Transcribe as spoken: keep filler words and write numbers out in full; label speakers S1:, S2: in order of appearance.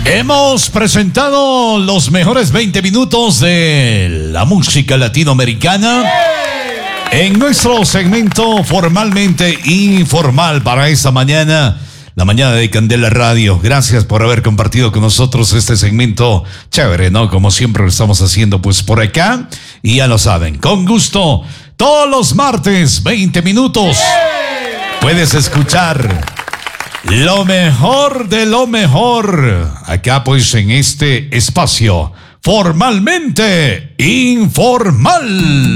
S1: Hemos presentado los mejores veinte minutos de la música latinoamericana en nuestro segmento formalmente informal para esta mañana, la mañana de Candela Radio. Gracias por haber compartido con nosotros este segmento chévere, ¿no? Como siempre lo estamos haciendo pues por acá. Y ya lo saben, con gusto, todos los martes, veinte minutos, puedes escuchar lo mejor de lo mejor, acá pues en este espacio formalmente informal.